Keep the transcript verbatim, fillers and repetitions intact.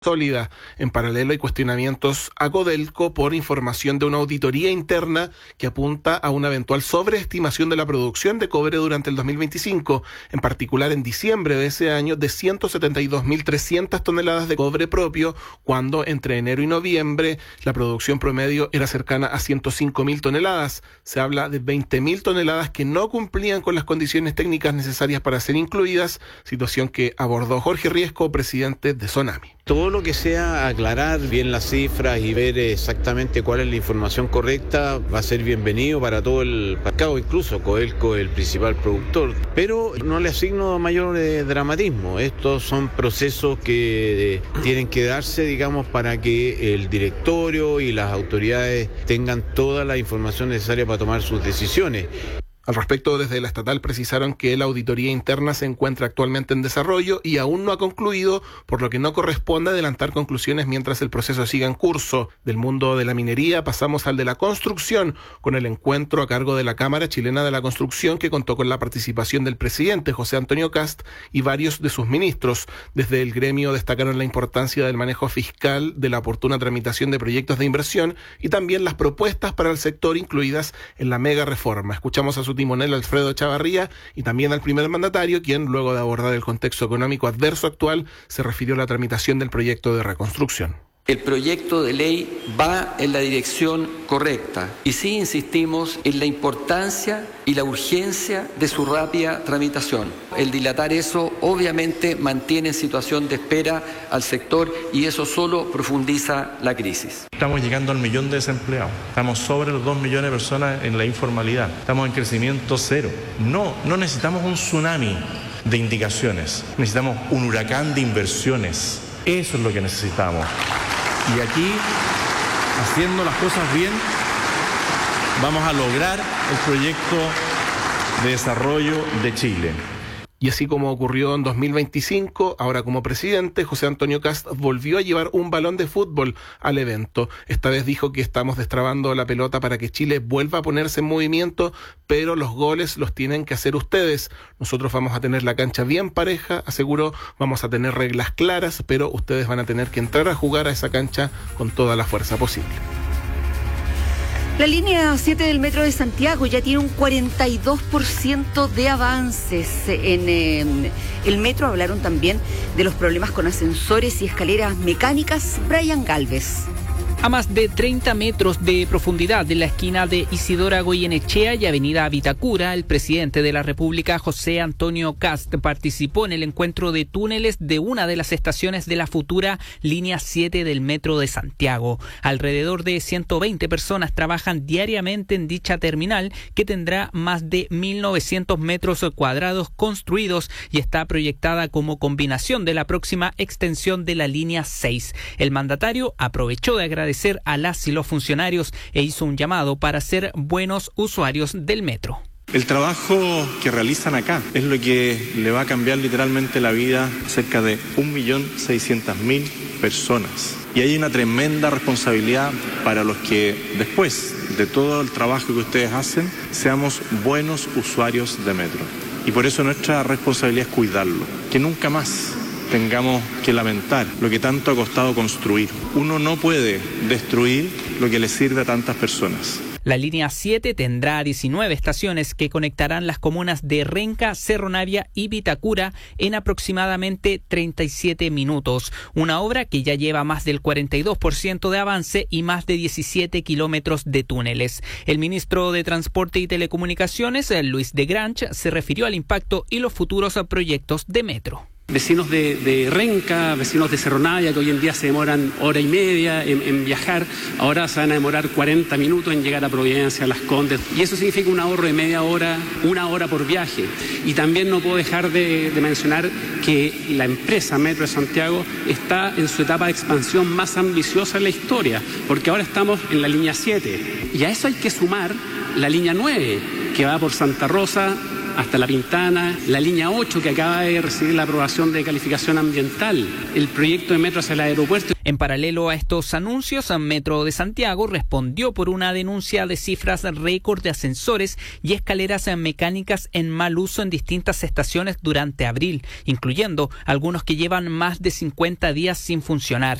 sólida. En paralelo hay cuestionamientos a Codelco por información de una auditoría interna que apunta a una eventual sobreestimación de la producción de cobre durante el dos mil veinticinco, en particular en diciembre de ese año de ciento setenta y dos mil trescientas toneladas de cobre propio, cuando entre enero y noviembre la producción promedio era cercana a ciento cinco mil toneladas. Se habla de veinte mil toneladas que no cumplían con las condiciones técnicas necesarias para ser incluidas, situación que abordó Jorge Riesco, presidente de Sonami. Todo lo que sea aclarar bien las cifras y ver exactamente cuál es la información correcta va a ser bienvenido para todo el mercado, incluso Codelco es el principal productor, pero no le asigno mayor eh, dramatismo. Estos son procesos que eh, tienen que darse, digamos, para que el directorio y las autoridades tengan toda la información necesaria para tomar sus decisiones. Al respecto, desde la estatal precisaron que la auditoría interna se encuentra actualmente en desarrollo y aún no ha concluido, por lo que no corresponde adelantar conclusiones mientras el proceso siga en curso. Del mundo de la minería pasamos al de la construcción, con el encuentro a cargo de la Cámara Chilena de la Construcción, que contó con la participación del presidente José Antonio Kast y varios de sus ministros. Desde el gremio destacaron la importancia del manejo fiscal, de la oportuna tramitación de proyectos de inversión y también las propuestas para el sector incluidas en la mega reforma. Escuchamos a su timonel Alfredo Chavarría y también al primer mandatario, quien luego de abordar el contexto económico adverso actual se refirió a la tramitación del proyecto de reconstrucción. El proyecto de ley va en la dirección correcta y sí insistimos en la importancia y la urgencia de su rápida tramitación. El dilatar eso obviamente mantiene en situación de espera al sector y eso solo profundiza la crisis. Estamos llegando al millón de desempleados, estamos sobre los dos millones de personas en la informalidad, estamos en crecimiento cero. No, no necesitamos un tsunami de indicaciones, necesitamos un huracán de inversiones. Eso es lo que necesitamos. Y aquí, haciendo las cosas bien, vamos a lograr el proyecto de desarrollo de Chile. Y así como ocurrió en dos mil veinticinco, ahora como presidente, José Antonio Kast volvió a llevar un balón de fútbol al evento. Esta vez dijo que estamos destrabando la pelota para que Chile vuelva a ponerse en movimiento, pero los goles los tienen que hacer ustedes. Nosotros vamos a tener la cancha bien pareja, aseguró, vamos a tener reglas claras, pero ustedes van a tener que entrar a jugar a esa cancha con toda la fuerza posible. La línea siete del Metro de Santiago ya tiene un cuarenta y dos por ciento de avances. En eh, el metro hablaron también de los problemas con ascensores y escaleras mecánicas. Brian Galvez. A más de treinta metros de profundidad de la esquina de Isidora Goyenechea y Avenida Vitacura, el presidente de la República, José Antonio Kast, participó en el encuentro de túneles de una de las estaciones de la futura línea siete del Metro de Santiago. Alrededor de ciento veinte personas trabajan diariamente en dicha terminal, que tendrá más de mil novecientos metros cuadrados construidos y está proyectada como combinación de la próxima extensión de la línea seis. El mandatario aprovechó de agradecer a las y los funcionarios e hizo un llamado para ser buenos usuarios del metro. El trabajo que realizan acá es lo que le va a cambiar literalmente la vida a cerca de un millón seiscientas mil personas. Y hay una tremenda responsabilidad para los que después de todo el trabajo que ustedes hacen, seamos buenos usuarios de metro. Y por eso nuestra responsabilidad es cuidarlo, que nunca más tengamos que lamentar lo que tanto ha costado construir. Uno no puede destruir lo que le sirve a tantas personas. La línea siete tendrá diecinueve estaciones que conectarán las comunas de Renca, Cerro Navia y Vitacura en aproximadamente treinta y siete minutos. Una obra que ya lleva más del cuarenta y dos por ciento de avance y más de diecisiete kilómetros de túneles. El ministro de Transporte y Telecomunicaciones, Luis de Granch, se refirió al impacto y los futuros proyectos de metro. Vecinos de, de Renca, vecinos de Cerro Navia, que hoy en día se demoran hora y media en, en viajar, ahora se van a demorar cuarenta minutos en llegar a Providencia, a Las Condes, y eso significa un ahorro de media hora, una hora por viaje. Y también no puedo dejar de, de mencionar que la empresa Metro de Santiago está en su etapa de expansión más ambiciosa en la historia, porque ahora estamos en la línea siete, y a eso hay que sumar la línea nueve, que va por Santa Rosa, hasta La Pintana, la línea ocho que acaba de recibir la aprobación de calificación ambiental, el proyecto de metro hacia el aeropuerto. En paralelo a estos anuncios, Metro de Santiago respondió por una denuncia de cifras récord de ascensores y escaleras mecánicas en mal uso en distintas estaciones durante abril, incluyendo algunos que llevan más de cincuenta días sin funcionar.